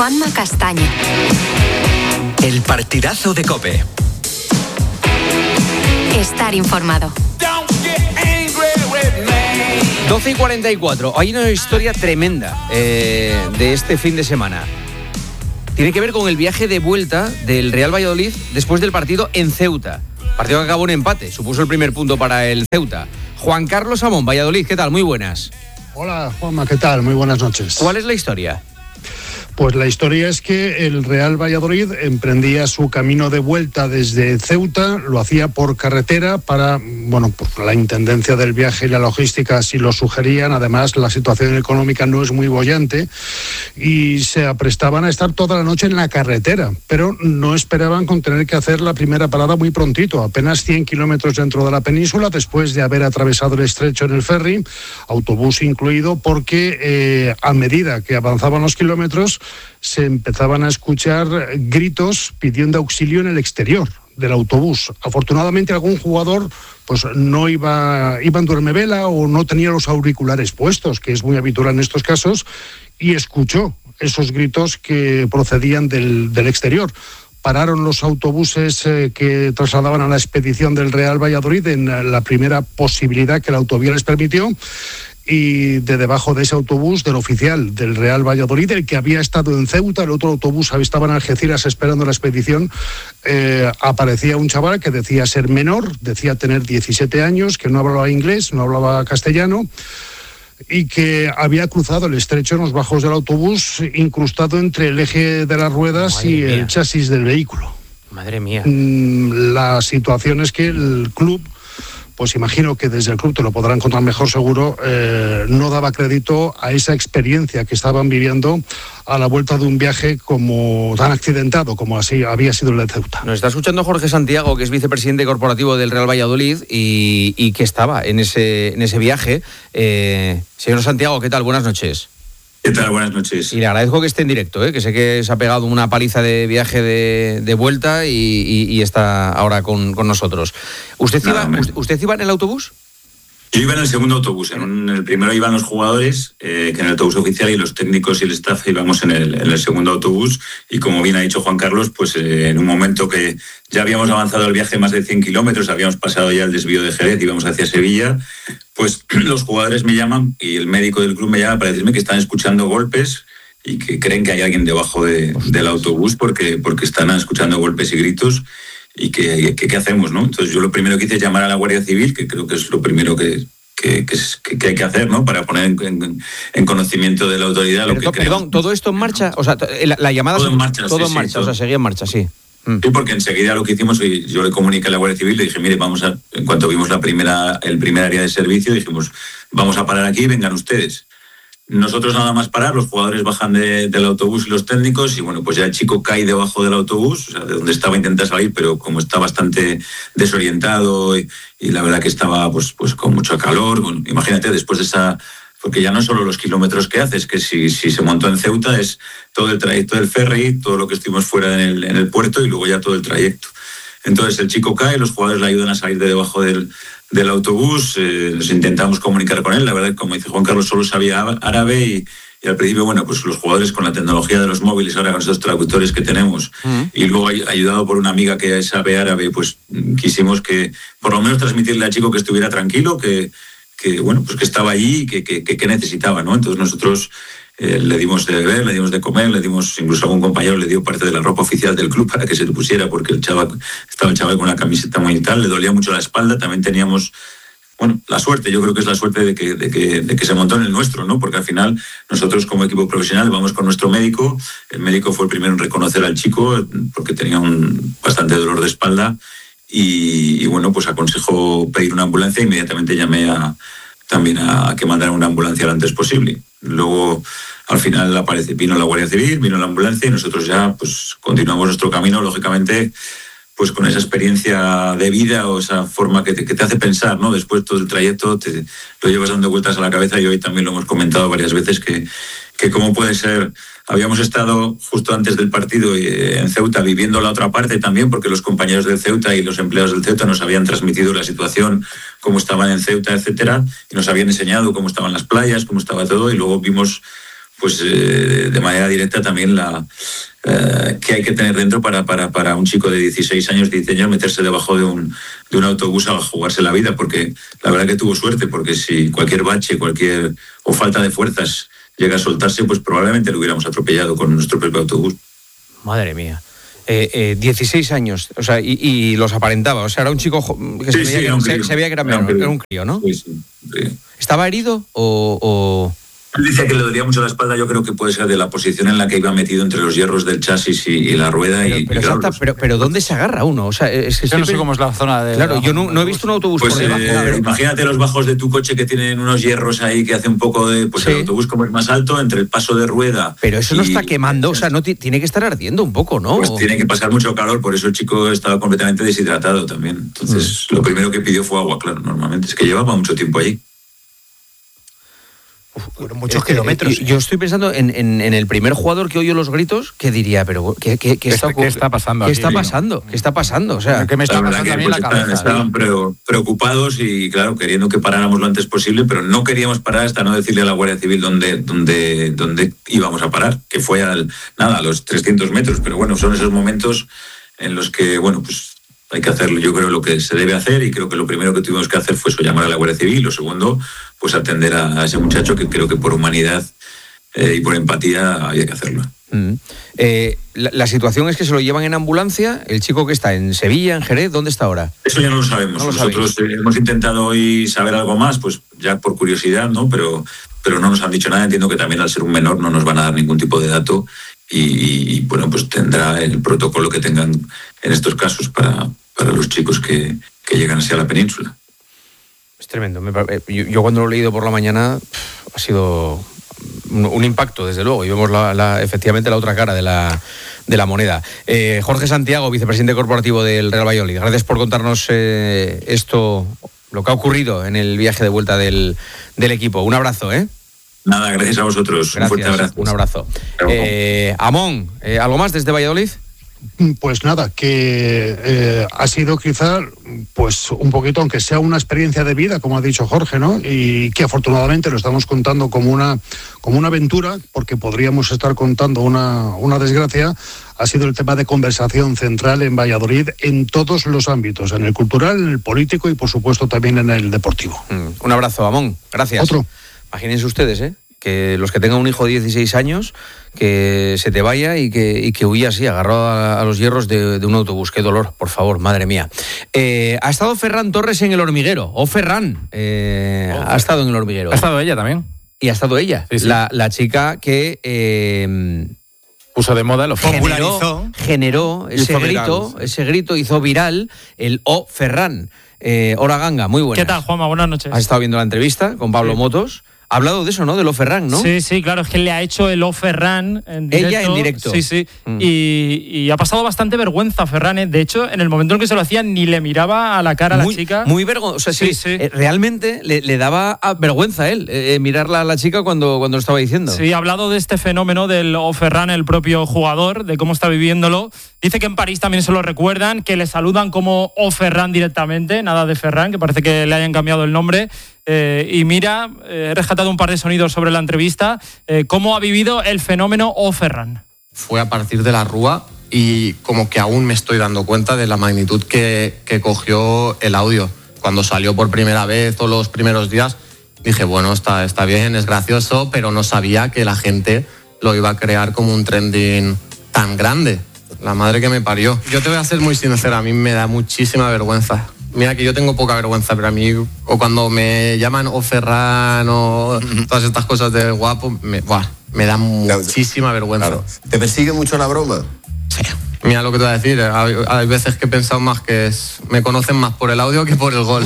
Juanma Castaño. El partidazo de COPE. Estar informado. 12:44. Hay una historia tremenda de este fin de semana. Tiene que ver con el viaje de vuelta del Real Valladolid después del partido en Ceuta. Partido que acabó en empate, supuso el primer punto para el Ceuta. Juan Carlos Amón, Valladolid, ¿qué tal? Muy buenas. Hola, Juanma, ¿qué tal? Muy buenas noches. ¿Cuál es la historia? Pues la historia es que el Real Valladolid emprendía su camino de vuelta desde Ceuta, lo hacía por carretera para, pues la intendencia del viaje y la logística así lo sugerían. Además, la situación económica no es muy boyante y se aprestaban a estar toda la noche en la carretera, pero no esperaban con tener que hacer la primera parada muy prontito, apenas 100 kilómetros dentro de la península, después de haber atravesado el estrecho en el ferry, autobús incluido, porque a medida que avanzaban los kilómetros, se empezaban a escuchar gritos pidiendo auxilio en el exterior del autobús. Afortunadamente algún jugador pues no iba en duermevela o no tenía los auriculares puestos, que es muy habitual en estos casos, y escuchó esos gritos que procedían del exterior. Pararon los autobuses que trasladaban a la expedición del Real Valladolid en la primera posibilidad que la autovía les permitió, y de debajo de ese autobús, del oficial del Real Valladolid, el que había estado en Ceuta, el otro autobús estaba en Algeciras esperando la expedición, aparecía un chaval que decía ser menor, decía tener 17 años, que no hablaba inglés, no hablaba castellano, y que había cruzado el estrecho en los bajos del autobús, incrustado entre el eje de las ruedas y el chasis del vehículo. Madre mía. La situación es que el club, pues imagino que desde el club te lo podrán contar mejor seguro, no daba crédito a esa experiencia que estaban viviendo a la vuelta de un viaje como tan accidentado como así había sido el de Ceuta. Nos está escuchando Jorge Santiago, que es vicepresidente corporativo del Real Valladolid y que estaba en ese viaje. Señor Santiago, ¿qué tal? Buenas noches. ¿Qué tal? Buenas noches. Y le agradezco que esté en directo, que sé que se ha pegado una paliza de viaje de vuelta y está ahora con nosotros. ¿Usted iba en el autobús? Yo iba en el segundo autobús. En el primero iban los jugadores, que en el autobús oficial, y los técnicos y el staff íbamos en el segundo autobús. Y como bien ha dicho Juan Carlos, pues en un momento que ya habíamos avanzado el viaje más de 100 kilómetros, habíamos pasado ya el desvío de Jerez, íbamos hacia Sevilla, pues los jugadores me llaman y el médico del club me llama para decirme que están escuchando golpes y que creen que hay alguien debajo del autobús porque están escuchando golpes y gritos. Y qué hacemos, ¿no? Entonces yo lo primero que hice es llamar a la Guardia Civil, que creo que es lo primero que hay que hacer, ¿no? Para poner en conocimiento de la autoridad lo que creemos. Perdón, ¿todo esto en marcha? O sea, la llamada... Todo en marcha, todo en marcha, o sea, seguía en marcha, sí. Sí, porque enseguida lo que hicimos, yo le comuniqué a la Guardia Civil, le dije, mire, en cuanto vimos el primer área de servicio, dijimos, vamos a parar aquí, vengan ustedes. Nosotros nada más parar, los jugadores bajan del autobús y los técnicos, y pues ya el chico cae debajo del autobús, o sea, de donde estaba intenta salir, pero como está bastante desorientado y la verdad que estaba pues con mucho calor. Bueno, imagínate después de esa, porque ya no es solo los kilómetros que hace, es que si se montó en Ceuta es todo el trayecto del ferry, todo lo que estuvimos fuera en el puerto y luego ya todo el trayecto. Entonces el chico cae, los jugadores le ayudan a salir de debajo del autobús, nos intentamos comunicar con él. La verdad, como dice Juan Carlos, solo sabía árabe y al principio, pues los jugadores con la tecnología de los móviles, ahora con estos traductores que tenemos, y luego ayudado por una amiga que sabe árabe, pues quisimos que por lo menos transmitirle al chico que estuviera tranquilo, que estaba allí y que necesitaba, ¿no? Entonces nosotros le dimos de beber, le dimos de comer, incluso algún compañero le dio parte de la ropa oficial del club para que se le pusiera, porque estaba el chaval con una camiseta muy tal, le dolía mucho la espalda. También teníamos la suerte, yo creo que es la suerte de que se montó en el nuestro, ¿no? Porque al final nosotros como equipo profesional vamos con nuestro médico. El médico fue el primero en reconocer al chico porque tenía bastante dolor de espalda y pues aconsejó pedir una ambulancia. Inmediatamente llamé también a que mandaran una ambulancia lo antes posible. Luego, al final vino la Guardia Civil, vino la ambulancia y nosotros ya pues continuamos nuestro camino, lógicamente, pues con esa experiencia de vida o esa forma que te hace pensar, ¿no? Después todo el trayecto lo llevas dando vueltas a la cabeza, y hoy también lo hemos comentado varias veces que cómo puede ser. Habíamos estado justo antes del partido en Ceuta viviendo la otra parte también, porque los compañeros del Ceuta y los empleados del Ceuta nos habían transmitido la situación, cómo estaban en Ceuta, etcétera, y nos habían enseñado cómo estaban las playas, cómo estaba todo, y luego vimos pues de manera directa también que hay que tener dentro para un chico de 16 años meterse debajo de un autobús a jugarse la vida, porque la verdad que tuvo suerte, porque si cualquier bache, o falta de fuerzas llega a soltarse, pues probablemente lo hubiéramos atropellado con nuestro propio autobús. Madre mía. 16 años, o sea, y los aparentaba, o sea, era un chico que se veía que era menor, era un crío, ¿no? Sí. ¿Estaba herido o...? Él decía que le dolía mucho la espalda. Yo creo que puede ser de la posición en la que iba metido entre los hierros del chasis y la rueda. Pero ¿dónde se agarra uno? O sea, es que yo no sé cómo es la zona de... Claro, yo no he visto un autobús pues, por debajo. Imagínate los bajos de tu coche que tienen unos hierros ahí que hace un poco de... Pues el autobús, como es más alto, entre el paso de rueda... Pero eso no está quemando, o sea, no tiene que estar ardiendo un poco, ¿no? Pues tiene que pasar mucho calor, por eso el chico estaba completamente deshidratado también. Entonces, lo primero que pidió fue agua, claro, normalmente. Es que llevaba mucho tiempo allí. Fueron muchos kilómetros. Yo estoy pensando en el primer jugador que oyó los gritos, que diría, pero ¿qué está pasando? ¿Qué está pasando? ¿Qué está pasando? O sea, ¿qué me está pasando a mí en la cabeza? Estaban preocupados y, claro, queriendo que paráramos lo antes posible, pero no queríamos parar hasta no decirle a la Guardia Civil dónde íbamos a parar, que fue a los 300 metros. Pero bueno, son esos momentos en los que, bueno, pues hay que hacerlo, yo creo, lo que se debe hacer, y creo que lo primero que tuvimos que hacer fue eso, llamar a la Guardia Civil. Lo segundo, pues atender a ese muchacho, que creo que por humanidad y por empatía había que hacerlo. La situación es que se lo llevan en ambulancia. El chico que está en Sevilla, en Jerez, ¿dónde está ahora? Eso ya no lo sabemos. Nosotros hemos intentado hoy saber algo más, pues ya por curiosidad, ¿no? Pero no nos han dicho nada. Entiendo que también, al ser un menor, no nos van a dar ningún tipo de dato, y bueno, pues tendrá el protocolo que tengan en estos casos para los chicos que llegan hacia la península. Es tremendo. Yo cuando lo he leído por la mañana ha sido un impacto, desde luego, y vemos efectivamente la otra cara de la moneda. Jorge Santiago, vicepresidente corporativo del Real Valladolid, gracias por contarnos esto, lo que ha ocurrido en el viaje de vuelta del equipo. Un abrazo, ¿eh? Nada, gracias a vosotros. Gracias, un fuerte abrazo. Un abrazo. Amón, ¿algo más desde Valladolid? Pues nada, que ha sido quizá, pues un poquito, aunque sea una experiencia de vida, como ha dicho Jorge, ¿no? Y que afortunadamente lo estamos contando como una aventura, porque podríamos estar contando una desgracia. Ha sido el tema de conversación central en Valladolid en todos los ámbitos, en el cultural, en el político y por supuesto también en el deportivo. Un abrazo, Amón. Gracias. Otro. Imagínense ustedes, que los que tengan un hijo de 16 años, que se te vaya y que huya así, agarrado a los hierros de un autobús. Qué dolor, por favor, madre mía. Ha estado Ferran Torres en El Hormiguero. Ferran ha estado en El Hormiguero. Ha estado ella también. Y ha estado ella, sí. La chica que... puso de moda, lo generó ese grito, hizo viral el O Ferran. Hola, Ganga, muy buenas. ¿Qué tal, Juanma? Buenas noches. Has estado viendo la entrevista con Pablo Motos. Ha hablado de eso, ¿no? Del O Ferran, ¿no? Sí, claro, es que le ha hecho el O Ferran en directo. Ella en directo. Sí. Y ha pasado bastante vergüenza Ferran, ¿eh? De hecho, en el momento en que se lo hacía, ni le miraba a la cara a la chica. Muy vergonzoso. O sea, sí. Realmente le daba vergüenza a él mirarla a la chica cuando lo estaba diciendo. Sí, ha hablado de este fenómeno del O Ferran, el propio jugador, de cómo está viviéndolo. Dice que en París también se lo recuerdan, que le saludan como O Ferran directamente, nada de Ferran, que parece que le hayan cambiado el nombre. Y mira, he rescatado un par de sonidos sobre la entrevista. ¿Cómo ha vivido el fenómeno O Ferran? Fue a partir de la Rúa y como que aún me estoy dando cuenta de la magnitud que cogió el audio. Cuando salió por primera vez o los primeros días, dije, bueno, está bien, es gracioso, pero no sabía que la gente lo iba a crear como un trending tan grande. La madre que me parió. Yo te voy a ser muy sincero, a mí me da muchísima vergüenza. Mira que yo tengo poca vergüenza, pero a mí, o cuando me llaman O Ferran o todas estas cosas de guapo, me da muchísima vergüenza. Claro. ¿Te persigue mucho la broma? Sí. Mira lo que te voy a decir, hay veces que he pensado más que me conocen más por el audio que por el gol.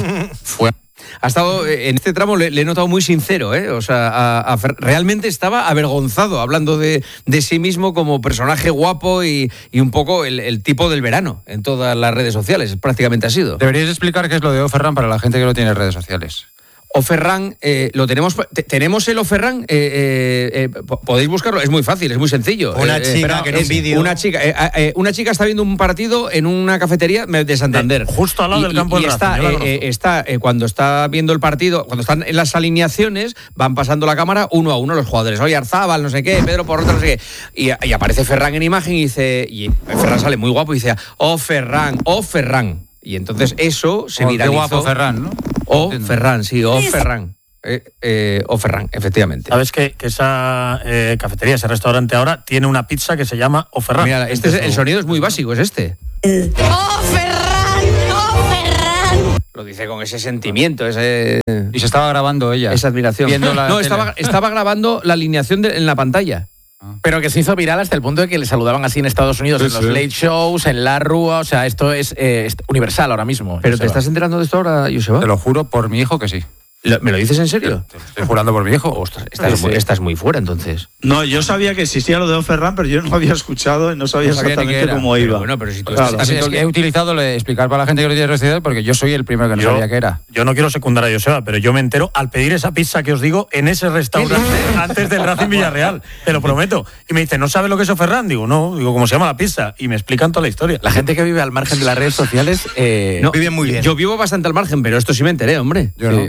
Ha estado, en este tramo le he notado muy sincero, o sea, realmente estaba avergonzado, hablando de sí mismo como personaje guapo y un poco el tipo del verano en todas las redes sociales, prácticamente ha sido. Deberíais explicar qué es lo de O Ferran para la gente que no tiene redes sociales. Ferran, lo tenemos el Ferran, podéis buscarlo, es muy fácil, es muy sencillo. Una chica que en un vídeo. Una chica está viendo un partido en una cafetería de Santander. Justo al lado del campo del Racing. Cuando está viendo el partido, cuando están en las alineaciones, van pasando la cámara uno a uno los jugadores. Oye, Arzábal, no sé qué, Pedro Porrota, no sé qué. Y aparece Ferran en imagen y dice, y Ferran sale muy guapo y dice, oh Ferran. Y entonces eso se viralizó. Qué guapo Ferran, ¿no? Ferran, sí, Ferran. Ferran, efectivamente. Sabes que esa cafetería, ese restaurante ahora, tiene una pizza que se llama Ferran. Mira, el sonido es muy básico, es este. ¡Oh, Ferran! Lo dice con ese sentimiento, ese... Y se estaba grabando ella. Esa admiración. Estaba grabando la alineación en la pantalla. Pero que se hizo viral hasta el punto de que le saludaban así en Estados Unidos, en los late shows, en la rúa, o sea, esto es universal ahora mismo. ¿Pero te estás enterando de esto ahora, Joseba? Te lo juro por mi hijo que sí. ¿Me lo dices en serio? Te estoy jurando por mi hijo. Ostras, estás muy fuera entonces. No, yo sabía que existía lo de Ferran, pero yo no lo había escuchado y no sabía exactamente cómo iba. Pero si tú he utilizado explicar para la gente que no tiene residencia porque yo soy el primero que no sabía qué era. Yo no quiero secundar a Joseba, pero yo me entero al pedir esa pizza que os digo en ese restaurante antes del Racing Villarreal. Te lo prometo. Y me dice, ¿no sabes lo que es Ferran? Digo, no. Digo, ¿cómo se llama la pizza? Y me explican toda la historia. La gente que vive al margen de las redes sociales vive muy bien. Yo vivo bastante al margen, pero esto sí me enteré, hombre. Yo no.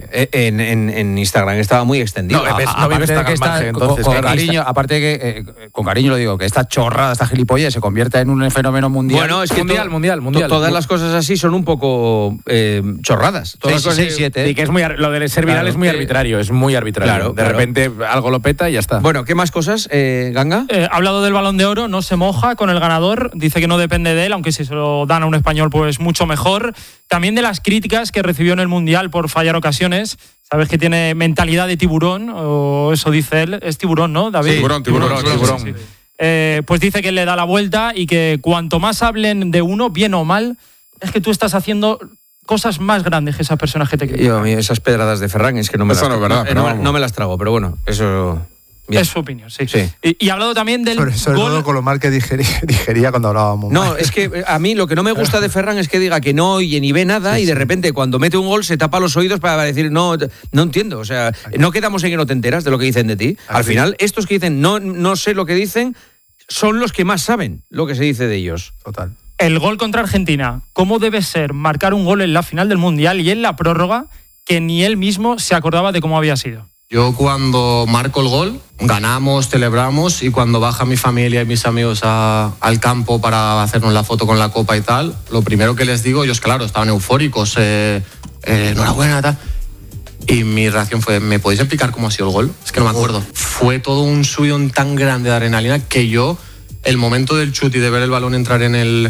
En Instagram estaba muy extendido. No vives tan al margen, entonces. Con cariño, aparte de que, con cariño lo digo, que esta chorrada, esta gilipollas se convierta en un fenómeno mundial. Bueno, es que mundial. Todas las cosas así son un poco chorradas. Todas 6, 7. Y que es lo de ser viral es muy arbitrario, es muy arbitrario. De repente algo lo peta y ya está. Bueno, ¿qué más cosas, Ganga? Ha hablado del Balón de Oro, no se moja con el ganador, dice que no depende de él, aunque si se lo dan a un español, pues mucho mejor. También de las críticas que recibió en el Mundial por fallar ocasiones. Sabes que tiene mentalidad de tiburón, o eso dice él. Es tiburón, ¿no, David? Sí, tiburón. Sí. Pues dice que le da la vuelta y que cuanto más hablen de uno, bien o mal, es que tú estás haciendo cosas más grandes que esas personas que te critican. Yo, a mí esas pedradas de Ferran es que no me las trago, pero bueno, eso... Bien. Es su opinión, sí. Y ha hablado también del sobre gol... todo con lo mal que digería cuando hablábamos. No, es que a mí lo que no me gusta de Ferran es que diga que no oye ni ve nada y de repente cuando mete un gol se tapa los oídos para decir no entiendo. O sea, no quedamos en que no te enteras de lo que dicen de ti. Al final, estos que dicen no sé lo que dicen son los que más saben lo que se dice de ellos. Total. El gol contra Argentina. ¿Cómo debe ser marcar un gol en la final del Mundial y en la prórroga que ni él mismo se acordaba de cómo había sido? Yo cuando marco el gol, ganamos, celebramos, y cuando baja mi familia y mis amigos al campo para hacernos la foto con la copa y tal, lo primero que les digo, ellos claro, estaban eufóricos, enhorabuena, tal. Y mi reacción fue, ¿me podéis explicar cómo ha sido el gol? Es que no me acuerdo. Fue todo un subidón tan grande de adrenalina que yo, el momento del chut y de ver el balón entrar en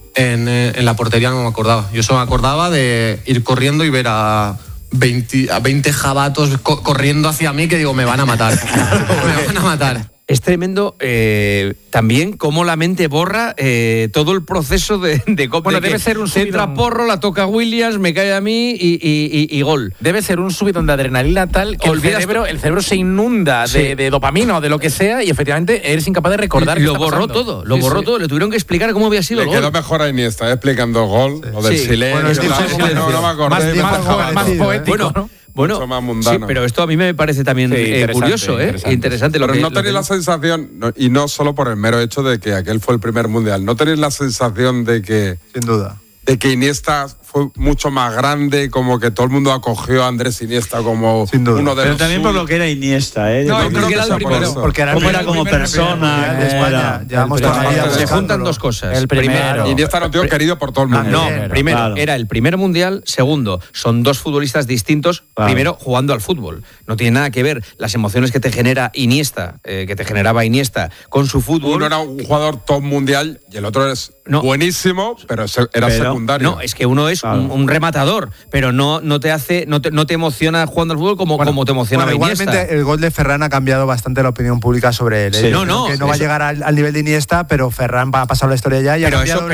la portería no me acordaba. Yo solo me acordaba de ir corriendo y ver a 20 jabatos corriendo hacia mí que digo, me van a matar. Me van a matar. Es tremendo también cómo la mente borra todo el proceso de bueno, debe ser un centra Porro, la toca Williams, me cae a mí y gol. Debe ser un subidón de adrenalina tal que el cerebro se inunda de dopamina o de lo que sea y efectivamente eres incapaz de recordar. Lo borró todo, le tuvieron que explicar cómo había sido el gol. Le quedó mejor a Iniesta explicando el gol, lo del silencio. No me acordé. Más poético, ¿no? Bueno, mucho más mundano. Sí, pero esto a mí me parece también curioso, interesante. Pero no tenéis la sensación, y no solo por el mero hecho de que aquel fue el primer mundial, ¿no tenéis la sensación de que... Sin duda. De que Iniesta fue mucho más grande, como que todo el mundo acogió a Andrés Iniesta como uno de Pero los también por lo que era Iniesta, ¿eh? No, creo que era el primero. Porque era como persona. De España. Llevamos todavía. Se juntan dos cosas. El primero. Iniesta era un tío querido por todo el mundo. No, primero, era el primer mundial. Segundo, son dos futbolistas distintos. Claro. Primero, jugando al fútbol. No tiene nada que ver las emociones que te genera Iniesta, que te generaba Iniesta, con su fútbol. Uno era un jugador top mundial y el otro es buenísimo, pero era secundario. No, es que uno es un rematador, pero no te emociona jugando al fútbol como te emocionaba Iniesta. Igualmente, el gol de Ferran ha cambiado bastante la opinión pública sobre él. Sí. Que no va a llegar al nivel de Iniesta, pero Ferran va a pasar la historia ya. Y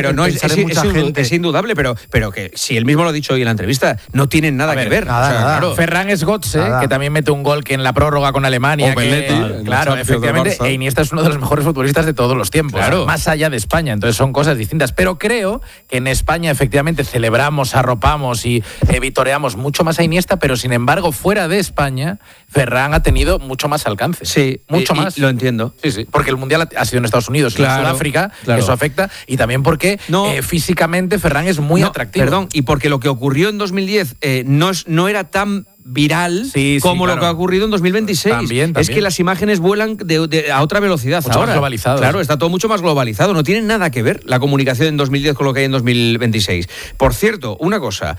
es indudable, pero que si él mismo lo ha dicho hoy en la entrevista, no tienen nada que ver. Nada. Claro. Ferran es Götze, que también mete un gol que en la prórroga con Alemania. Claro, efectivamente. E Iniesta es uno de los mejores futbolistas de todos los tiempos. Claro. Más allá de España. Entonces son cosas distintas. Pero creo que en España efectivamente celebramos amamos, arropamos y vitoreamos mucho más a Iniesta, pero sin embargo, fuera de España, Ferran ha tenido mucho más alcance. Sí, mucho más. Lo entiendo. Sí, porque el Mundial ha sido en Estados Unidos, Claro, en Sudáfrica, claro. eso afecta, y también porque físicamente Ferran es muy atractivo. Perdón, y porque lo que ocurrió en 2010 no era tan viral como claro. lo que ha ocurrido en 2026. También. Es que las imágenes vuelan a otra velocidad Mucho ahora. más globalizado. Claro, está todo mucho más globalizado. No tiene nada que ver la comunicación en 2010 con lo que hay en 2026. Por cierto, una cosa.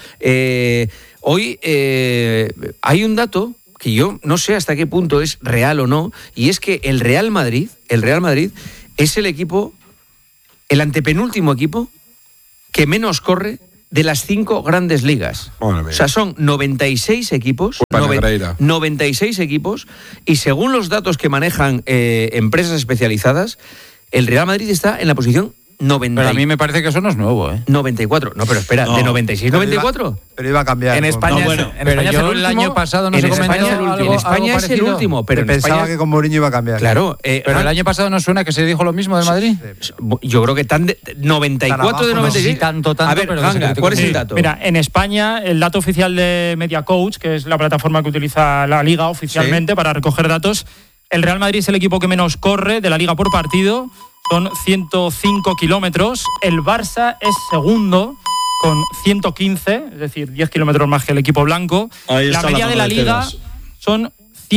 Hoy hay un dato que yo no sé hasta qué punto es real o no, y es que el Real Madrid es el antepenúltimo equipo que menos corre de las 5 grandes ligas. O sea, son 96 equipos, 96 equipos, y según los datos que manejan empresas especializadas, el Real Madrid está en la posición 90. Pero a mí me parece que eso no es nuevo, ¿eh? 94. No, pero espera, ¿de 96 94? Pero iba a cambiar. En España, pero yo el año pasado no se comentó en España es el último, pero pensaba que con Mourinho iba a cambiar. Claro. Pero el año pasado no suena que se dijo lo mismo del Madrid. Yo creo que 94 de 96. Tanto, a ver, pero Ganga, ¿cuál es el dato? Mira, en España, el dato oficial de Media Coach, que es la plataforma que utiliza la Liga oficialmente para recoger datos, el Real Madrid es el equipo que menos corre de la Liga por partido, son 105 kilómetros. El Barça es segundo con 115, es decir, 10 kilómetros más que el equipo blanco. La media de la Liga son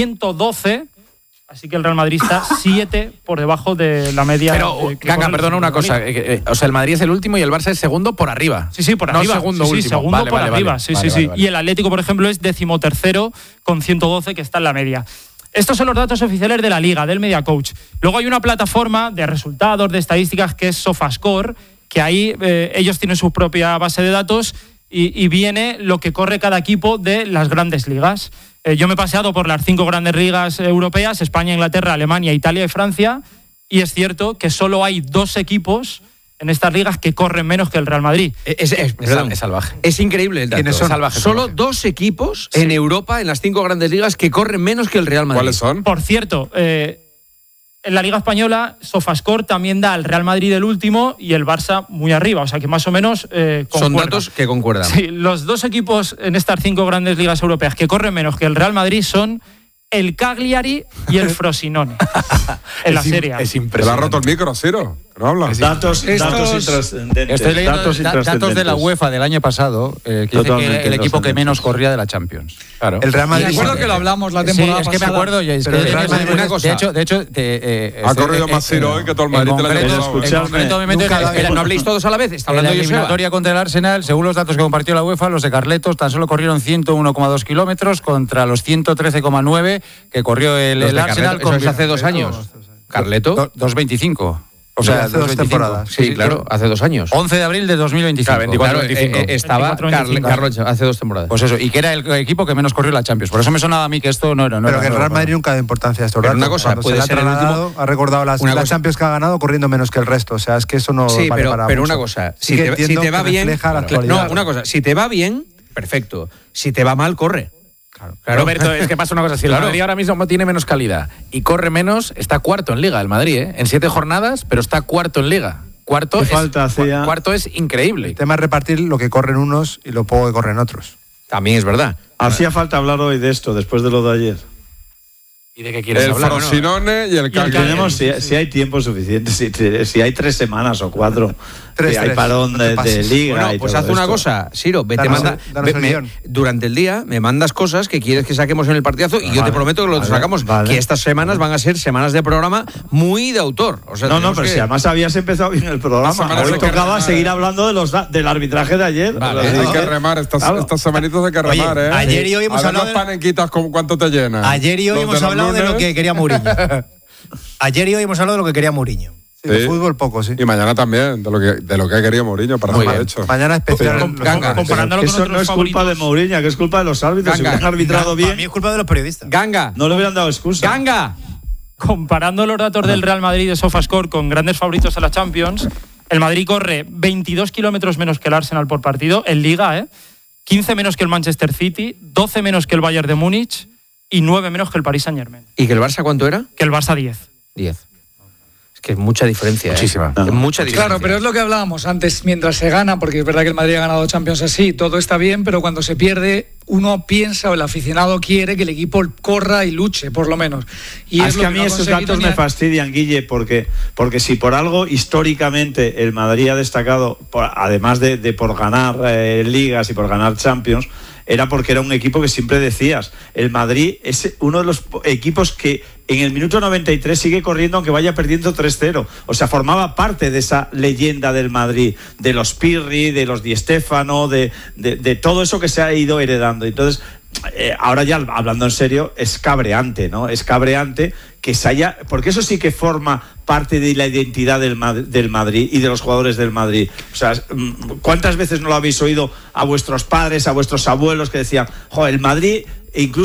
112. Así que el Real Madrid está 7 por debajo de la media. Pero, Ganga, perdona una cosa. O sea, el Madrid es el último y el Barça es segundo por arriba. Sí, por arriba. No segundo, último. Segundo vale, por vale, arriba. vale. Sí. Vale. Y el Atlético, por ejemplo, es 13º con 112, que está en la media. Estos son los datos oficiales de la Liga, del Media Coach. Luego hay una plataforma de resultados, de estadísticas, que es SofaScore, que ahí ellos tienen su propia base de datos y viene lo que corre cada equipo de las grandes ligas. Yo me he paseado por las 5 grandes ligas europeas, España, Inglaterra, Alemania, Italia y Francia, y es cierto que solo hay 2 equipos en estas ligas que corren menos que el Real Madrid. Es salvaje. Es increíble el dato. ¿Quiénes son? Salvaje. Solo 2 equipos en Europa, en las 5 grandes ligas, que corren menos que el Real Madrid. ¿Cuáles son? Por cierto, en la Liga Española, SofaScore también da al Real Madrid el último y el Barça muy arriba. O sea que más o menos concuerdan. Son datos que concuerdan. Sí, los 2 equipos en estas 5 grandes ligas europeas que corren menos que el Real Madrid son el Cagliari y el Frosinone en la Serie A. Es ¿Te impresionante. lo ha roto el micro, Ciro? No hablas. Datos intrascendentes. Estoy leyendo datos datos de la UEFA del año pasado, que dice que Totalmente el equipo que intrascendentes. menos corría de la Champions. Claro. El Real Madrid. Me acuerdo que lo hablamos la temporada es que me pasada. acuerdo. Es Pero que el Real Madrid, una cosa. De hecho, Ha corrido más Ciro hoy que todo el Madrid el año pasado. En concreto, me meto Espera, no habléis todos a la vez. Está en la hablando Joseba. eliminatoria contra el Arsenal, según los datos que compartió la UEFA, los de Carletos tan solo corrieron 101,2 kilómetros contra los 113,9 que corrió el Arsenal. Eso es hace 2 años. Carleto. 2,25. O sea, sea, hace 2 temporadas. Sí, claro, hace 2 años. 11 de abril de 2025. Claro, 24, Claro, 25. estaba 24, Carlos hace 2 temporadas. Pues eso, y que era el equipo que menos corrió la Champions. Por eso me sonaba a mí que esto no era. Pero que el Real Madrid nunca da importancia a estos Pero datos. una cosa, Cuando puede se le ser ha el trasladado, último- ha recordado las Una cosa. Champions que ha ganado corriendo menos que el resto. O sea, es que eso no Sí, vale para pero mucho. una cosa, Sí que entiendo si te va que bien, refleja la claro, actualidad. no, una cosa, si te va bien, perfecto. Si te va mal, corre. Claro. Roberto, es que pasa una cosa. Si el Madrid ahora mismo tiene menos calidad y corre menos, está cuarto en Liga el Madrid, ¿eh? En 7 jornadas, pero está cuarto en Liga. Cuarto es increíble. El tema es repartir lo que corren unos y lo poco que corren otros. También es verdad. Hacía falta hablar hoy de esto, después de lo de ayer. ¿Y de qué quieres El hablar? Frosinone y el Cagliari. Tenemos, si hay tiempo suficiente, si hay 3 semanas o 4, si hay parón de liga. Bueno, y pues todo haz una esto. cosa, Siro, Danos el guión. durante el día me mandas cosas que quieres que saquemos en el partidazo y yo te prometo que lo sacamos. Que estas semanas van a ser semanas de programa muy de autor. O sea, No, tenemos pero que- si además habías empezado bien el programa. semanas Hoy hay que tocaba remar. seguir hablando del arbitraje de ayer. Vale, hay que remar, estas semanitas hay que remar, ¿eh? ayer y hoy hemos a ver hablado los de- panenquitas, ¿cuánto te llenan? Ayer y hoy Los hemos los hablado de lo lunes. que quería Mourinho. Ayer y hoy hemos hablado de lo que quería Mourinho. Sí, de Sí. fútbol poco, sí. Y mañana también, de lo que ha querido Mourinho, para Muy ser bien. hecho. Mañana especial. Ganga. Comparándolo con Eso otros no es culpa favoritos. de Mourinho, que es culpa de los árbitros. Si Ganga. hubieran arbitrado Para mí bien, es culpa de los periodistas. Ganga, no le hubieran dado excusa. Ganga. Comparando los datos del Real Madrid de SofaScore con grandes favoritos a la Champions, el Madrid corre 22 kilómetros menos que el Arsenal por partido en Liga, 15 menos que el Manchester City, 12 menos que el Bayern de Múnich y 9 menos que el Paris Saint-Germain. ¿Y que el Barça cuánto era? Que el Barça 10. 10. que es mucha diferencia. Muchísima. Es mucha diferencia. Claro, pero es lo que hablábamos antes, mientras se gana, porque es verdad que el Madrid ha ganado Champions así, todo está bien, pero cuando se pierde, uno piensa o el aficionado quiere que el equipo corra y luche, por lo menos. Y es que a mí esos datos me fastidian, Guille, porque si por algo históricamente el Madrid ha destacado, además de por ganar ligas y por ganar Champions, era porque era un equipo que siempre decías, el Madrid es uno de los equipos que en el minuto 93 sigue corriendo aunque vaya perdiendo 3-0. O sea, formaba parte de esa leyenda del Madrid, de los Pirri, de los Di Stéfano, de todo eso que se ha ido heredando. Entonces, ahora ya hablando en serio, es cabreante, ¿no? Es cabreante que se haya... Porque eso sí que forma parte de la identidad del Madrid y de los jugadores del Madrid. O sea, ¿cuántas veces no lo habéis oído a vuestros padres, a vuestros abuelos que decían, el Madrid... incluso